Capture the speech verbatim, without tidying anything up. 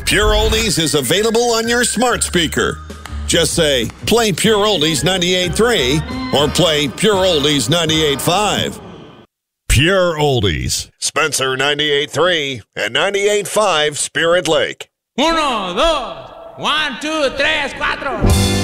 Pure Oldies is available on your smart speaker. Just say, play Pure Oldies ninety-eight point three or play Pure Oldies ninety-eight point five. Pure Oldies. Spencer ninety-eight point three and ninety-eight point five Spirit Lake. Uno, dos, one, two, tres, cuatro.